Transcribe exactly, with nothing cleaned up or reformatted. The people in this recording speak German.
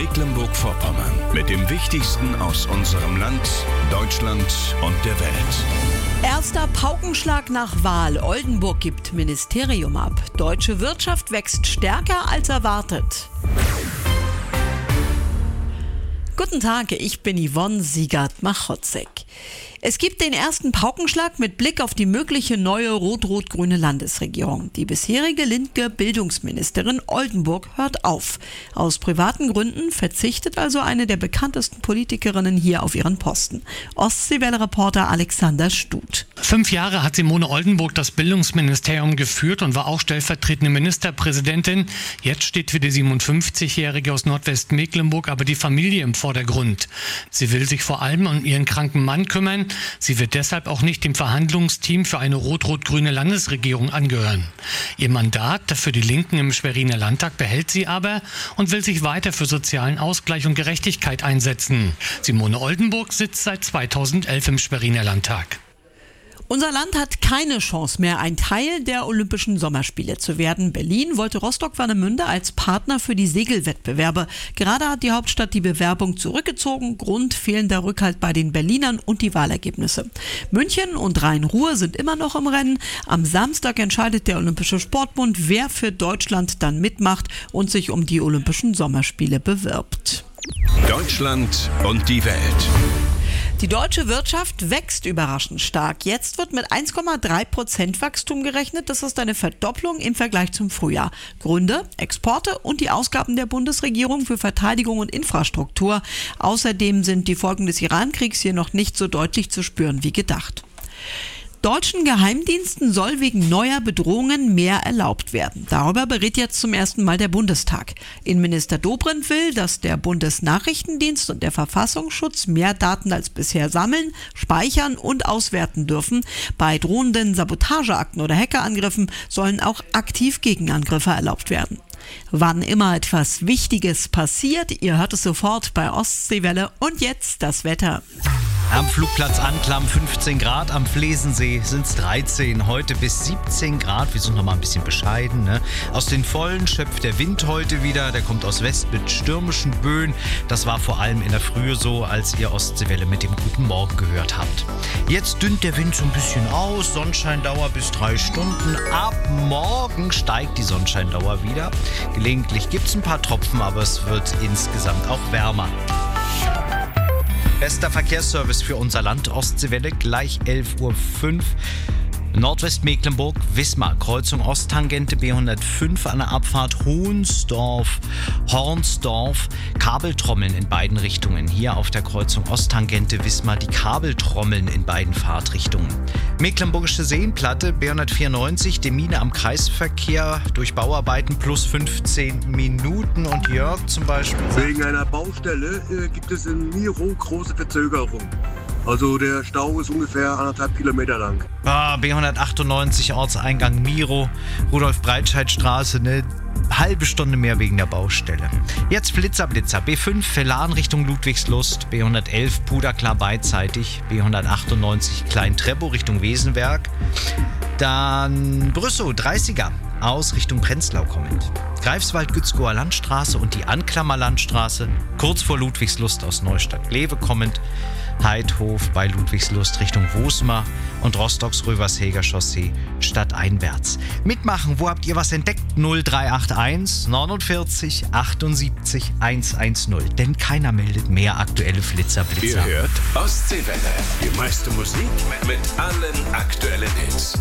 Mecklenburg-Vorpommern mit dem Wichtigsten aus unserem Land, Deutschland und der Welt. Erster Paukenschlag nach Wahl. Oldenburg gibt Ministerium ab. Deutsche Wirtschaft wächst stärker als erwartet. Guten Tag, ich bin Yvonne Siegert-Machotzek. Es gibt den ersten Paukenschlag mit Blick auf die mögliche neue rot-rot-grüne Landesregierung. Die bisherige linke Bildungsministerin Oldenburg hört auf. Aus privaten Gründen verzichtet also eine der bekanntesten Politikerinnen hier auf ihren Posten. Ostseewelle-Reporter Alexander Stut. Fünf Jahre hat Simone Oldenburg das Bildungsministerium geführt und war auch stellvertretende Ministerpräsidentin. Jetzt steht für die siebenundfünfzigjährige aus Nordwestmecklenburg aber die Familie im Vordergrund. Sie will sich vor allem um ihren kranken Mann kümmern. Sie wird deshalb auch nicht dem Verhandlungsteam für eine rot-rot-grüne Landesregierung angehören. Ihr Mandat für die Linken im Schweriner Landtag behält sie aber und will sich weiter für sozialen Ausgleich und Gerechtigkeit einsetzen. Simone Oldenburg sitzt seit zweitausendelf im Schweriner Landtag. Unser Land hat keine Chance mehr, ein Teil der Olympischen Sommerspiele zu werden. Berlin wollte Rostock-Warnemünde als Partner für die Segelwettbewerbe. Gerade hat die Hauptstadt die Bewerbung zurückgezogen. Grund fehlender Rückhalt bei den Berlinern und die Wahlergebnisse. München und Rhein-Ruhr sind immer noch im Rennen. Am Samstag entscheidet der Olympische Sportbund, wer für Deutschland dann mitmacht und sich um die Olympischen Sommerspiele bewirbt. Deutschland und die Welt. Die deutsche Wirtschaft wächst überraschend stark. Jetzt wird mit eins Komma drei Prozent Wachstum gerechnet. Das ist eine Verdopplung im Vergleich zum Frühjahr. Gründe: Exporte und die Ausgaben der Bundesregierung für Verteidigung und Infrastruktur. Außerdem sind die Folgen des Iran-Kriegs hier noch nicht so deutlich zu spüren wie gedacht. Deutschen Geheimdiensten soll wegen neuer Bedrohungen mehr erlaubt werden. Darüber berät jetzt zum ersten Mal der Bundestag. Innenminister Dobrindt will, dass der Bundesnachrichtendienst und der Verfassungsschutz mehr Daten als bisher sammeln, speichern und auswerten dürfen. Bei drohenden Sabotageakten oder Hackerangriffen sollen auch aktiv Gegenangriffe erlaubt werden. Wann immer etwas Wichtiges passiert, ihr hört es sofort bei Ostseewelle. Und jetzt das Wetter. Am Flugplatz Anklam fünfzehn Grad, am Flesensee sind es dreizehn, heute bis siebzehn Grad, wir sind noch mal ein bisschen bescheiden. Ne? Aus den Vollen schöpft der Wind heute wieder, der kommt aus West mit stürmischen Böen. Das war vor allem in der Frühe so, als ihr Ostseewelle mit dem Guten Morgen gehört habt. Jetzt dünnt der Wind so ein bisschen aus, Sonnenscheindauer bis drei Stunden. Ab morgen steigt die Sonnenscheindauer wieder. Gelegentlich gibt es ein paar Tropfen, aber es wird insgesamt auch wärmer. Bester Verkehrsservice für unser Land, Ostseewelle, gleich elf Uhr fünf. Nordwestmecklenburg, Wismar, Kreuzung Osttangente B hundertfünf an der Abfahrt Hohnsdorf, Hornsdorf, Kabeltrommeln in beiden Richtungen. Hier auf der Kreuzung Osttangente Wismar die Kabeltrommeln in beiden Fahrtrichtungen. Mecklenburgische Seenplatte B hundertvierundneunzig, Demine am Kreisverkehr durch Bauarbeiten plus fünfzehn Minuten. Und Jörg zum Beispiel. Wegen einer Baustelle äh, gibt es in Miro große Verzögerung. Also der Stau ist ungefähr anderthalb Kilometer lang. Ah, B hundertachtundneunzig Ortseingang Miro, Rudolf-Breitscheid-Straße, eine halbe Stunde mehr wegen der Baustelle. Jetzt Flitzer Blitzer, B fünf Verlan Richtung Ludwigslust, B hundertelf Puderklar beidseitig, B hundertachtundneunzig Klein-Treppow Richtung Wesenberg, dann Brüssow dreißiger aus Richtung Prenzlau kommend. Greifswald-Gützkower Landstraße und die Anklammer Landstraße, kurz vor Ludwigslust aus Neustadt-Glewe kommend, Heidhof bei Ludwigslust Richtung Wosmar und Rostocks Röversheger Chaussee stadteinwärts. Mitmachen, wo habt ihr was entdeckt? null drei acht eins neunundvierzig achtundsiebzig hundertzehn. Denn keiner meldet mehr aktuelle Flitzerblitzer. Ihr hört Ostseewelle, die meiste Musik mit allen aktuellen Hits.